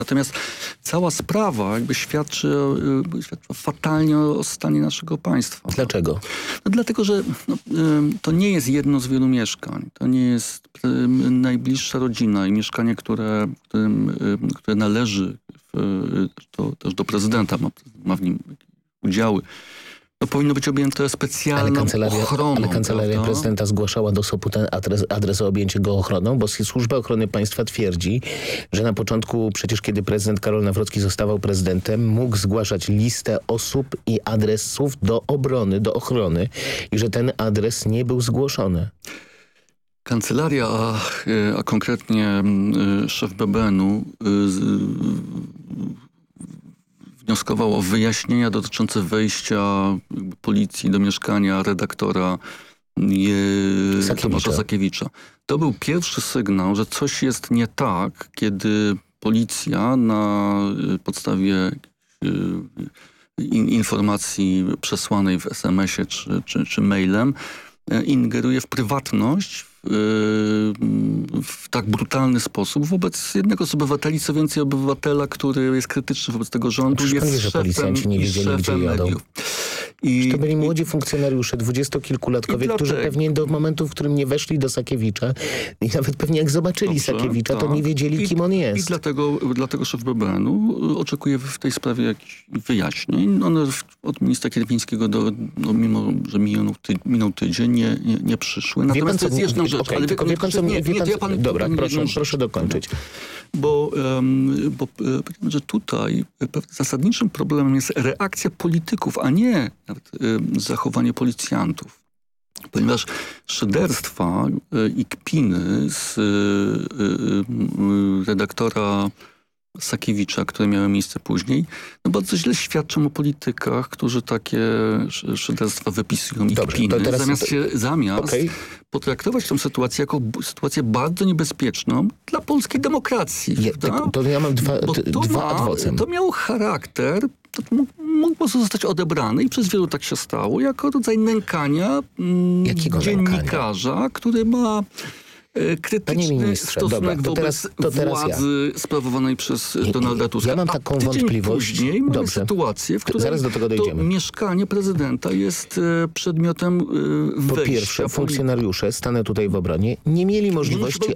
Natomiast cała sprawa jakby świadczy fatalnie o stanie naszego państwa. Dlaczego? No dlatego, że to nie jest jedno z wielu mieszkań. To nie jest najbliższa rodzina i mieszkanie, które należy też do prezydenta, ma w nim udziały. To powinno być objęte specjalną ochroną. Ale kancelaria prezydenta zgłaszała do SOP-u ten adres o objęcie go ochroną, bo Służba Ochrony Państwa twierdzi, że na początku, przecież kiedy prezydent Karol Nawrocki zostawał prezydentem, mógł zgłaszać listę osób i adresów do obrony, do ochrony i że ten adres nie był zgłoszony. Kancelaria, a konkretnie szef BBN-u wnioskował o wyjaśnienia dotyczące wejścia policji do mieszkania redaktora Tomasza Sakiewicza. To był pierwszy sygnał, że coś jest nie tak, kiedy policja na podstawie informacji przesłanej w SMS-ie czy mailem ingeruje w prywatność w tak brutalny sposób wobec jednego z obywateli, co więcej obywatela, który jest krytyczny wobec tego rządu, jest szefem, że policjanci nie wiedzieli, gdzie jadą. To byli młodzi funkcjonariusze, 20-kilkulatkowie, którzy pewnie do momentu, w którym nie weszli do Sakiewicza i nawet pewnie jak zobaczyli Sakiewicza, to nie wiedzieli, kim on jest. I dlatego szef BBN-u oczekuje w tej sprawie jakichś wyjaśnień. One od ministra Kierwińskiego, mimo że minął tydzień, nie przyszły. Natomiast to jest jedna rzecz. Okay, ale wie pan, co mnie... Dobra, proszę dokończyć. Bo że tutaj zasadniczym problemem jest reakcja polityków, a nie nawet zachowanie policjantów. Ponieważ szyderstwa i kpiny z redaktora Sakiewicza, które miały miejsce później, bardzo źle świadczą o politykach, którzy takie szyderstwa wypisują i kpiny, zamiast potraktować tę sytuację jako sytuację bardzo niebezpieczną dla polskiej demokracji. To ja mam dwa adwocem. To miało charakter, to mógł zostać odebrany i przez wielu tak się stało, jako rodzaj nękania dziennikarza, który ma krytyczny stosunek wobec władzy sprawowanej przez Donalda Tuska. Ja mam taką wątpliwość. Później mamy sytuację, w której zaraz do tego dojdziemy. Mieszkanie prezydenta jest przedmiotem wejścia. Po pierwsze, funkcjonariusze, stanę tutaj w obronie, nie mieli możliwości...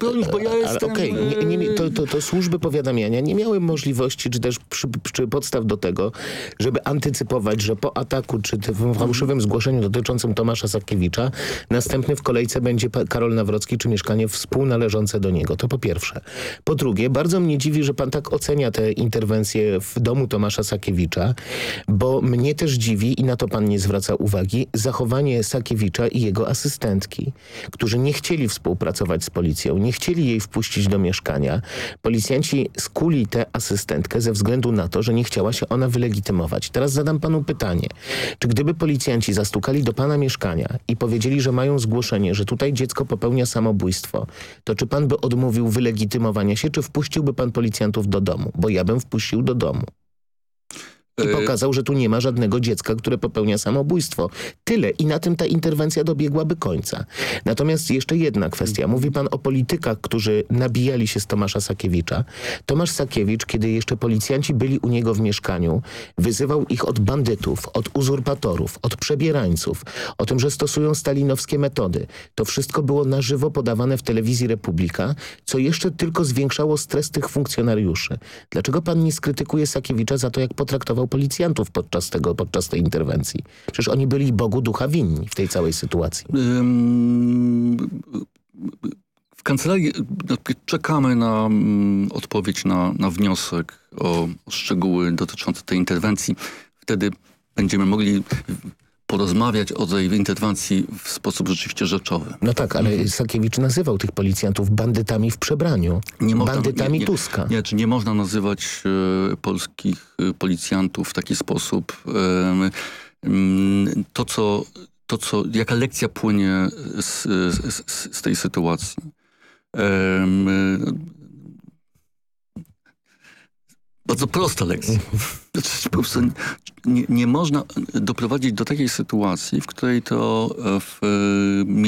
To służby powiadamiania nie miały możliwości, czy też przy podstaw do tego, żeby antycypować, że po ataku, czy tym fałszywym zgłoszeniu dotyczącym Tomasza Sakiewicza, następny w kolejce będzie Karol Nawrocki, czy mieszkanie współnależące do niego. To po pierwsze. Po drugie, bardzo mnie dziwi, że pan tak ocenia te interwencje w domu Tomasza Sakiewicza, bo mnie też dziwi, i na to pan nie zwraca uwagi, zachowanie Sakiewicza i jego asystentki, którzy nie chcieli współpracować z policją, nie chcieli jej wpuścić do mieszkania. Policjanci skuli tę asystentkę ze względu na to, że nie chciała się ona wylegitymować. Teraz zadam panu pytanie. Czy gdyby policjanci zastukali do pana mieszkania i powiedzieli, że mają zgłoszenie, że tutaj dziecko popełnia samobójstwo, to czy pan by odmówił wylegitymowania się, czy wpuściłby pan policjantów do domu? Bo ja bym wpuścił do domu. I pokazał, że tu nie ma żadnego dziecka, które popełnia samobójstwo. Tyle. I na tym ta interwencja dobiegłaby końca. Natomiast jeszcze jedna kwestia. Mówi pan o politykach, którzy nabijali się z Tomasza Sakiewicza. Tomasz Sakiewicz, kiedy jeszcze policjanci byli u niego w mieszkaniu, wyzywał ich od bandytów, od uzurpatorów, od przebierańców, o tym, że stosują stalinowskie metody. To wszystko było na żywo podawane w telewizji Republika, co jeszcze tylko zwiększało stres tych funkcjonariuszy. Dlaczego pan nie skrytykuje Sakiewicza za to, jak potraktował policjantów podczas tej interwencji? Przecież oni byli Bogu ducha winni w tej całej sytuacji. W kancelarii czekamy na odpowiedź na wniosek o szczegóły dotyczące tej interwencji. Wtedy będziemy mogli porozmawiać o tej interwencji w sposób rzeczywiście rzeczowy. No tak, ale Sakiewicz nazywał tych policjantów bandytami w przebraniu. Bandytami Tuska. Nie można nazywać polskich policjantów w taki sposób. Jaka lekcja płynie z tej sytuacji? Bardzo prosta lekcja. Po prostu nie można doprowadzić do takiej sytuacji, w której to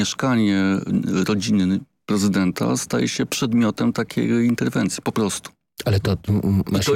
mieszkanie rodziny prezydenta staje się przedmiotem takiej interwencji. Po prostu. Ale to ma się